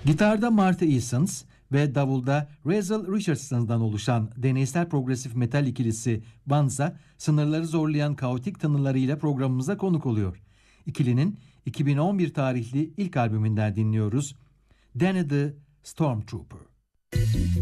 Gitarda Marty Easons ve davulda Russell Richardson'dan oluşan deneysel progresif metal ikilisi Banza, sınırları zorlayan kaotik tınılarıyla programımıza konuk oluyor. İkilinin 2011 tarihli ilk albümünden dinliyoruz. Danny the Stormtrooper.